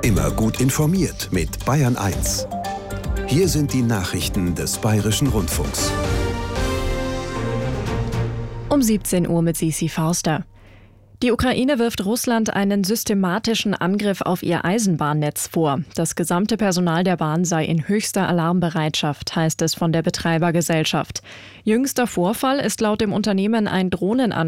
Immer gut informiert mit Bayern 1. Hier sind die Nachrichten des Bayerischen Rundfunks. Um 17 Uhr mit Sisi Forster. Die Ukraine wirft Russland einen systematischen Angriff auf ihr Eisenbahnnetz vor. Das gesamte Personal der Bahn sei in höchster Alarmbereitschaft, heißt es von der Betreibergesellschaft. Jüngster Vorfall ist laut dem Unternehmen ein Drohnenangriff